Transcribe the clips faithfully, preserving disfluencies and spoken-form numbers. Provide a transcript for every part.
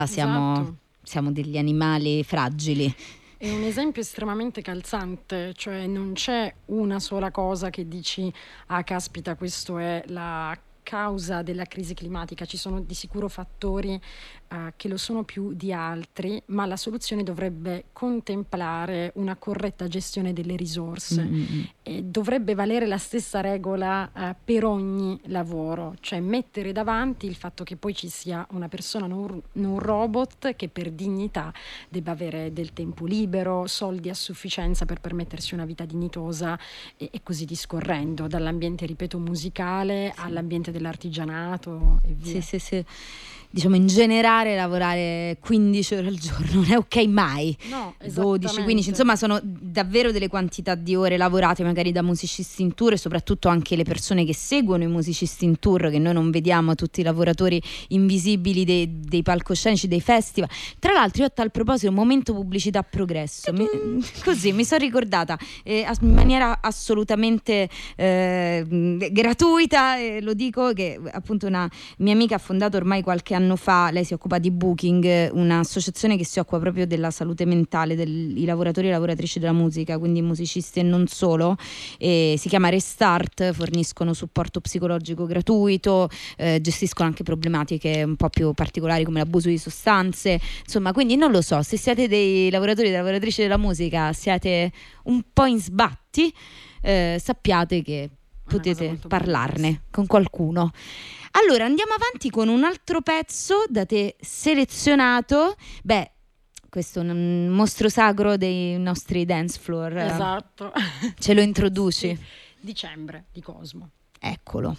siamo, Esatto. siamo degli animali fragili. È un esempio estremamente calzante, cioè non c'è una sola cosa che dici, ah caspita, questo è la causa della crisi climatica, ci sono di sicuro fattori eh, che lo sono più di altri, ma la soluzione dovrebbe contemplare una corretta gestione delle risorse. Mm-hmm. E dovrebbe valere la stessa regola eh, per ogni lavoro, cioè mettere davanti il fatto che poi ci sia una persona, non, non un robot, che per dignità debba avere del tempo libero, soldi a sufficienza per permettersi una vita dignitosa e, e così discorrendo, dall'ambiente, ripeto, musicale sì. all'ambiente dell'artigianato e via. Sì, sì, sì. Diciamo, in generale lavorare quindici ore al giorno non è ok mai. No, dodici, quindici, insomma sono davvero delle quantità di ore lavorate magari da musicisti in tour, e soprattutto anche le persone che seguono i musicisti in tour, che noi non vediamo, tutti i lavoratori invisibili dei, dei palcoscenici, dei festival. Tra l'altro io a tal proposito, un momento pubblicità progresso, mi, così mi sono ricordata eh, in maniera assolutamente eh, gratuita, e lo dico, che appunto una mia amica ha fondato ormai qualche anno fa, lei si occupa di Booking, un'associazione che si occupa proprio della salute mentale dei lavoratori e lavoratrici della musica, quindi musicisti e non solo, e si chiama Restart, forniscono supporto psicologico gratuito, eh, gestiscono anche problematiche un po' più particolari come l'abuso di sostanze, insomma, quindi non lo so, se siete dei lavoratori e lavoratrici della musica, siete un po' in sbatti, eh, sappiate che potete parlarne con qualcuno. Allora andiamo avanti con un altro pezzo da te selezionato. Beh, questo è un mostro sacro dei nostri dance floor. Esatto. Ce lo introduci? Sì. Dicembre di Cosmo. Eccolo.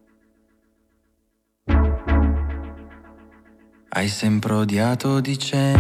Hai sempre odiato dicembre.